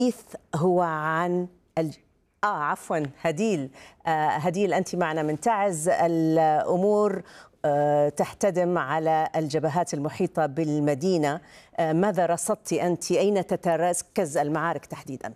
هو عن عفوا هديل. هديل، أنت معنا من تعز. الأمور تحتدم على الجبهات المحيطة بالمدينة. ماذا رصدت أنت؟ أين تتركز المعارك تحديدا؟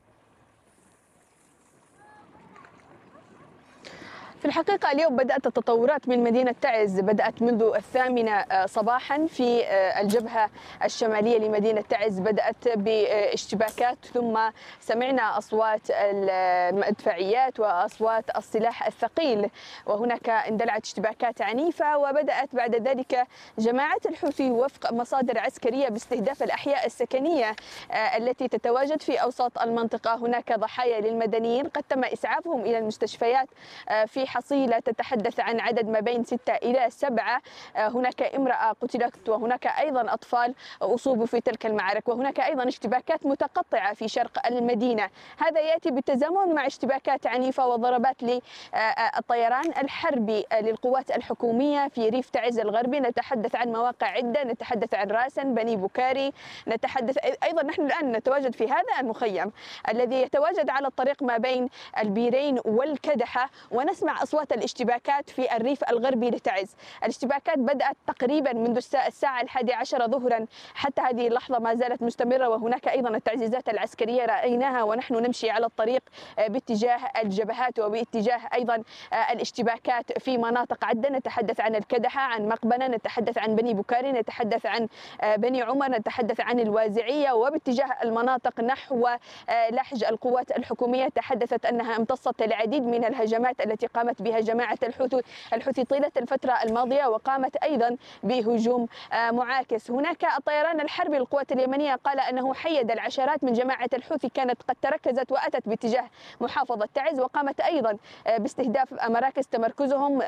في الحقيقة اليوم بدأت التطورات من مدينة تعز، بدأت منذ 8 صباحا في الجبهة الشمالية لمدينة تعز. بدأت باشتباكات، ثم سمعنا أصوات المدفعيات وأصوات السلاح الثقيل، وهناك اندلعت اشتباكات عنيفة. وبدأت بعد ذلك جماعة الحوثي وفق مصادر عسكرية باستهداف الأحياء السكنية التي تتواجد في أوساط المنطقة. هناك ضحايا للمدنيين قد تم إسعافهم إلى المستشفيات في حصيلة تتحدث عن عدد ما بين 6 إلى 7. هناك امرأة قتلت، وهناك أيضا أطفال أصيبوا في تلك المعارك، وهناك أيضا اشتباكات متقطعة في شرق المدينة. هذا يأتي بالتزامن مع اشتباكات عنيفة وضربات للطيران الحربي للقوات الحكومية في ريف تعز الغربي. نتحدث عن مواقع عدة، نتحدث عن راسن، بني بوكاري، نتحدث أيضا نحن الآن نتواجد في هذا المخيم الذي يتواجد على الطريق ما بين البيرين والكدحة، ونسمع أصوات الاشتباكات في الريف الغربي لتعز. الاشتباكات بدأت تقريبا منذ الساعة 11 ظهرا حتى هذه اللحظة ما زالت مستمرة، وهناك أيضا التعزيزات العسكرية رأيناها ونحن نمشي على الطريق باتجاه الجبهات وباتجاه أيضا الاشتباكات في مناطق عدة. نتحدث عن الكدحة، عن مقبنة، نتحدث عن بني بوكاري، نتحدث عن بني عمر، نتحدث عن الوازعية. وباتجاه المناطق نحو لحج القوات الحكومية تحدثت أنها امتصت العديد من الهجمات التي قامت بها جماعة الحوثي طيلة الفترة الماضية، وقامت أيضا بهجوم معاكس. هناك الطيران الحربي للقوات اليمنية قال أنه حيد العشرات من جماعة الحوثي كانت قد تركزت وأتت باتجاه محافظة تعز، وقامت أيضا باستهداف مراكز تمركزهم.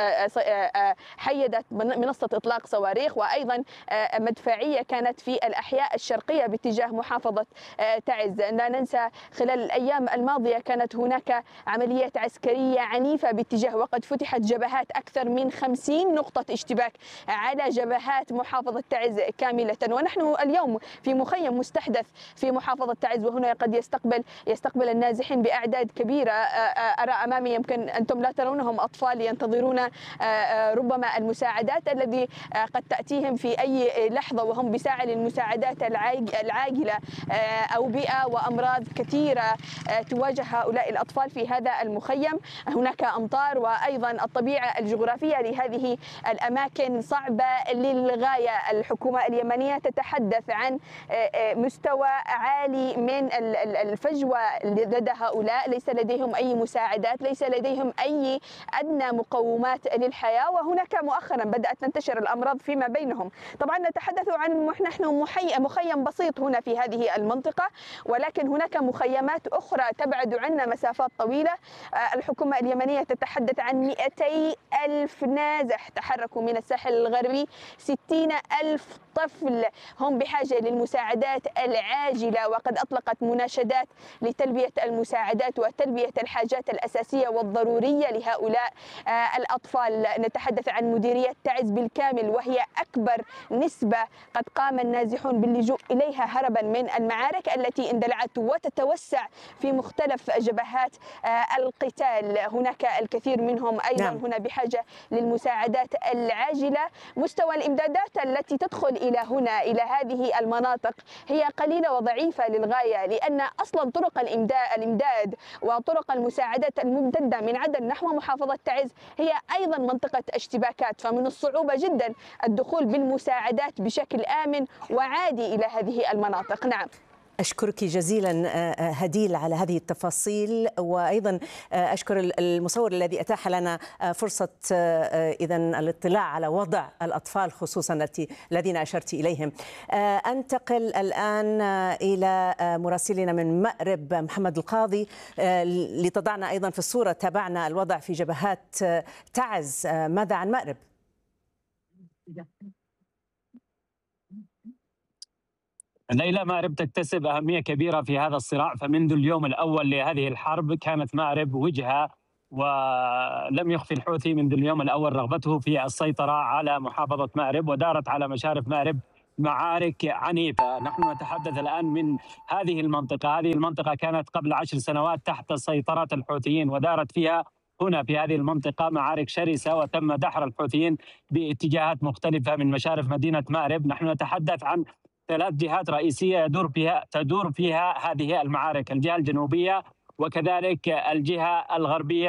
حيدت منصة إطلاق صواريخ، وأيضا مدفعية كانت في الأحياء الشرقية باتجاه محافظة تعز. لا ننسى خلال الأيام الماضية كانت هناك عمليات عسكرية عنيفة باتجاه، وقد فتحت جبهات أكثر من 50 نقطة اشتباك على جبهات محافظة تعز كاملة. ونحن اليوم في مخيم مستحدث في محافظة تعز، وهنا قد يستقبل النازحين بأعداد كبيرة. أرى أمامي، يمكن أنتم لا ترونهم، أطفال ينتظرون ربما المساعدات الذي قد تأتيهم في أي لحظة، وهم بساعة للمساعدات العاجلة. أوبئة وأمراض كثيرة تواجه هؤلاء الأطفال في هذا المخيم. هناك أمطار، وأيضا الطبيعة الجغرافية لهذه الأماكن صعبة للغاية. الحكومة اليمنية تتحدث عن مستوى عالي من الفجوة لدى هؤلاء، ليس لديهم أي مساعدات، ليس لديهم أي أدنى مقومات للحياة. وهناك مؤخرا بدأت تنتشر الأمراض فيما بينهم. طبعا نتحدث عن نحن مخيم بسيط هنا في هذه المنطقة، ولكن هناك مخيمات أخرى تبعد عنا مسافات طويلة. الحكومة اليمنية تتحدث عن 200 ألف نازح تحركوا من الساحل الغربي، 60 ألف طفل هم بحاجة للمساعدات العاجلة، وقد أطلقت مناشدات لتلبية المساعدات وتلبية الحاجات الأساسية والضرورية لهؤلاء الأطفال. نتحدث عن مديرية تعز بالكامل، وهي أكبر نسبة قد قام النازحون باللجوء إليها هربا من المعارك التي اندلعت وتتوسع في مختلف جبهات القتال. هناك الكثير منهم أيضا هنا بحاجة للمساعدات العاجلة. مستوى الإمدادات التي تدخل إلى هنا إلى هذه المناطق هي قليلة وضعيفة للغاية، لأن أصلا طرق الإمداد وطرق المساعدات الممتدة من عدن نحو محافظة تعز هي أيضا منطقة اشتباكات، فمن الصعوبة جدا الدخول بالمساعدات بشكل آمن وعادي إلى هذه المناطق. نعم. أشكرك جزيلا هديل على هذه التفاصيل، وأيضا أشكر المصور الذي أتاح لنا فرصة إذن الاطلاع على وضع الأطفال خصوصا الذين أشرت إليهم. أنتقل الآن إلى مراسلنا من مأرب محمد القاضي لتضعنا أيضا في الصورة. تابعنا الوضع في جبهات تعز، ماذا عن مأرب؟ ليلى، مأرب تكتسب أهمية كبيرة في هذا الصراع، فمنذ اليوم الأول لهذه الحرب كانت مأرب وجهة، ولم يخفي الحوثي منذ اليوم الأول رغبته في السيطرة على محافظة مأرب، ودارت على مشارف مأرب معارك عنيفة. نحن نتحدث الآن من هذه المنطقة كانت قبل 10 سنوات تحت سيطرة الحوثيين، ودارت فيها هنا في هذه المنطقة معارك شرسة، وتم دحر الحوثيين باتجاهات مختلفة من مشارف مدينة مأرب. نحن نتحدث عن 3 جهات رئيسية تدور فيها هذه المعارك: الجهة الجنوبية، وكذلك الجهة الغربية